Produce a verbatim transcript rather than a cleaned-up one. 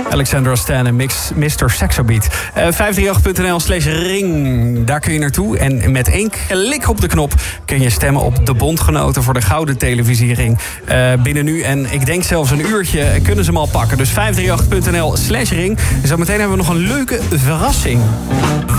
Alexandra Stan en mix, mister Saxobeat. Uh, vijf drie acht punt n l slash ring. Daar kun je naartoe. En met één klik op de knop kun je stemmen op de bondgenoten voor de Gouden Televisiering. Uh, binnen nu en ik denk zelfs een uurtje kunnen ze hem al pakken. Dus vijf drie acht punt n l slash ring. En zo meteen hebben we nog een leuke verrassing.